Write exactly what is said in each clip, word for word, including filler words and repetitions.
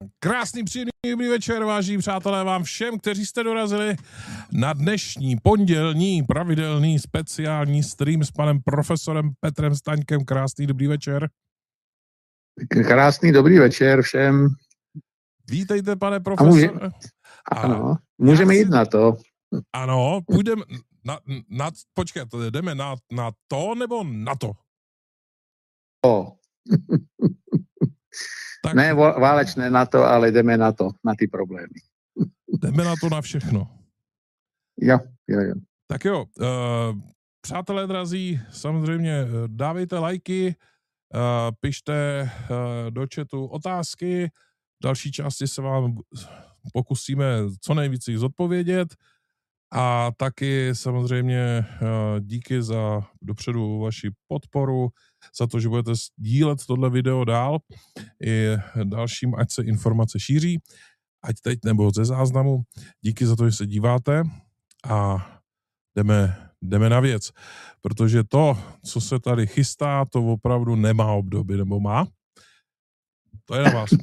Krásný, příjemný dobrý večer, vážení přátelé, vám všem, kteří jste dorazili na dnešní pondělní pravidelný speciální stream s panem profesorem Petrem Staňkem. Krásný dobrý večer. Krásný dobrý večer všem. Vítejte, pane profesore. Může, ano, můžeme jít si, na to. Ano, půjdeme na, na počkejte, jdeme na, na to nebo na to? To. Tak, ne válečné na to, ale jdeme na to, na ty problémy. Jdeme na to na všechno. Jo, jo, jo. Tak jo, uh, přátelé drazí, samozřejmě dávejte lajky, uh, pište uh, do chatu otázky, v další části se vám pokusíme co nejvíc jich zodpovědět a taky samozřejmě uh, díky za dopředu vaši podporu, za to, že budete sdílet tohle video dál i dalším, ať se informace šíří, ať teď nebo ze záznamu. Díky za to, že se díváte a jdeme, jdeme na věc, protože to, co se tady chystá, to opravdu nemá obdoby, nebo má? To je na vás.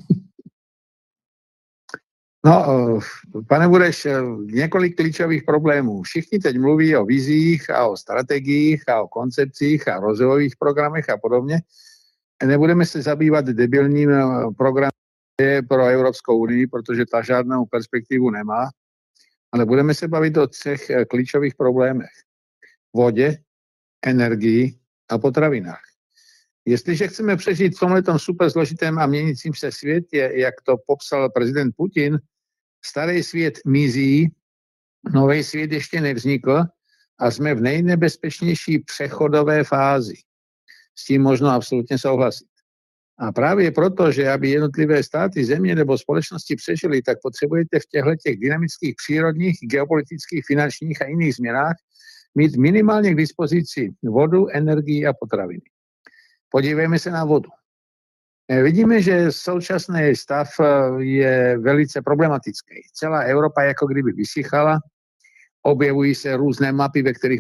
No, pane Bureš, několik klíčových problémů. Všichni teď mluví o vizích a o strategiích a o koncepcích a rozvojových programech a podobně. Nebudeme se zabývat debilním programem pro Evropskou unii, protože ta žádnou perspektivu nemá, ale budeme se bavit o třech klíčových problémech. Vodě, energii a potravinách. Jestliže chceme přežít v tomhletom super složitém a měnícím se světě, jak to popsal prezident Putin, starý svět mizí, nový svět ještě nevznikl a jsme v nejnebezpečnější přechodové fázi. S tím možno absolutně souhlasit. A právě proto, že aby jednotlivé státy, země nebo společnosti přežily, tak potřebujete v těchto těch dynamických přírodních, geopolitických, finančních a jiných změnách mít minimálně k dispozici vodu, energii a potraviny. Podívejme se na vodu. Vidíme, že současný stav je velice problematický. Celá Evropa jako kdyby vysychala, objevují se různé mapy, ve kterých